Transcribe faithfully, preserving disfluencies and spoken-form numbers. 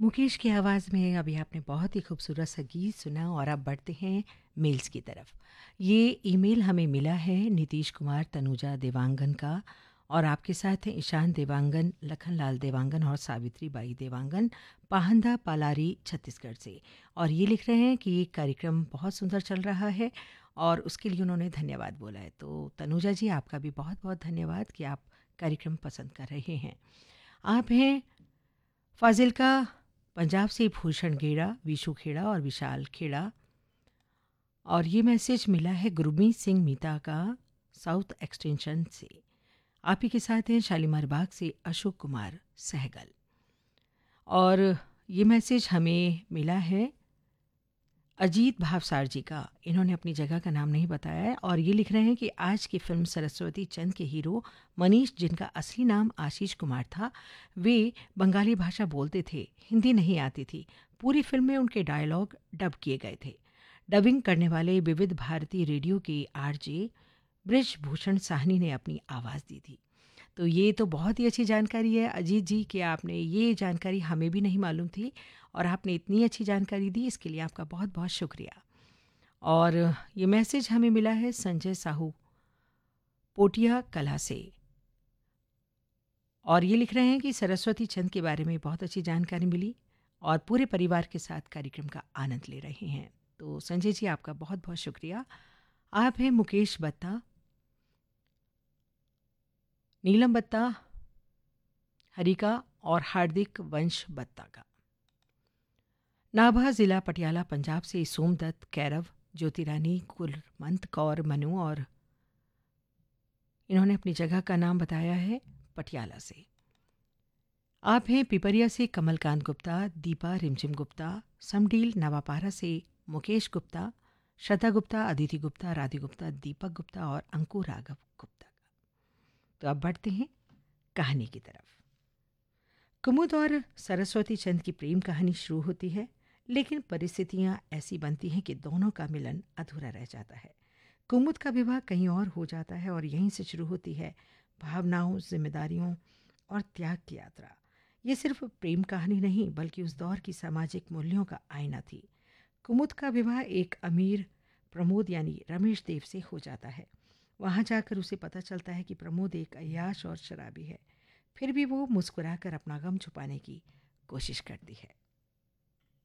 मुकेश की आवाज़ में अभी आपने बहुत ही खूबसूरत सा गीत सुना और अब बढ़ते हैं मेल्स की तरफ। ये ईमेल हमें मिला है नीतीश कुमार तनुजा देवांगन का और आपके साथ हैं ईशान देवांगन, लखनलाल देवांगन और सावित्री बाई देवांगन, पाहंदा पालारी छत्तीसगढ़ से। और ये लिख रहे हैं कि ये कार्यक्रम बहुत सुंदर चल रहा है और उसके लिए उन्होंने धन्यवाद बोला है। तो तनुजा जी, आपका भी बहुत बहुत धन्यवाद कि आप कार्यक्रम पसंद कर रहे हैं। आप हैं फाजिल्का पंजाब से भूषण गेड़ा, विशु खेड़ा और विशाल खेड़ा। और ये मैसेज मिला है गुरमीत सिंह मीता का साउथ एक्सटेंशन से। आप ही के साथ हैं शालीमार बाग से अशोक कुमार सहगल। और ये मैसेज हमें मिला है अजीत भावसार जी का। इन्होंने अपनी जगह का नाम नहीं बताया है और ये लिख रहे हैं कि आज की फिल्म सरस्वती चंद के हीरो मनीष, जिनका असली नाम आशीष कुमार था, वे बंगाली भाषा बोलते थे, हिंदी नहीं आती थी। पूरी फिल्म में उनके डायलॉग डब किए गए थे। डबिंग करने वाले विविध भारती रेडियो के आरजे ब्रिजभूषण साहनी ने अपनी आवाज़ दी थी। तो ये तो बहुत ही अच्छी जानकारी है अजीत जी कि आपने ये जानकारी हमें भी नहीं मालूम थी और आपने इतनी अच्छी जानकारी दी, इसके लिए आपका बहुत बहुत शुक्रिया। और ये मैसेज हमें मिला है संजय साहू पोटिया कला से और ये लिख रहे हैं कि सरस्वती चंद के बारे में बहुत अच्छी जानकारी मिली और पूरे परिवार के साथ कार्यक्रम का आनंद ले रहे हैं। तो संजय जी, आपका बहुत बहुत शुक्रिया। आप हैं मुकेश बत्ता, नीलम बत्ता, हरिका और हार्दिक वंश बत्ता का। नाभा ज़िला पटियाला पंजाब से सोमदत्त, कैरव, ज्योतिरानी, कुलमंत कौर, मनु और इन्होंने अपनी जगह का नाम बताया है पटियाला से। आप हैं पिपरिया से कमलकांत गुप्ता, दीपा रिमझिम गुप्ता, समडील नवापारा से मुकेश गुप्ता, श्रद्धा गुप्ता, अदिति गुप्ता, राधे गुप्ता, दीपक गुप्ता और अंकु राघव गुप्ता का। तो अब बढ़ते हैं कहानी की तरफ। कुमुद और सरस्वती चंद की प्रेम कहानी शुरू होती है, लेकिन परिस्थितियां ऐसी बनती हैं कि दोनों का मिलन अधूरा रह जाता है। कुमुद का विवाह कहीं और हो जाता है और यहीं से शुरू होती है भावनाओं, जिम्मेदारियों और त्याग की यात्रा। ये सिर्फ प्रेम कहानी नहीं बल्कि उस दौर की सामाजिक मूल्यों का आईना थी। कुमुद का विवाह एक अमीर प्रमोद यानी रमेश देव से हो जाता है। वहां जाकर उसे पता चलता है कि प्रमोद एक अय्याश और शराबी है। फिर भी वो मुस्कुराकर अपना गम छुपाने की कोशिश करती है।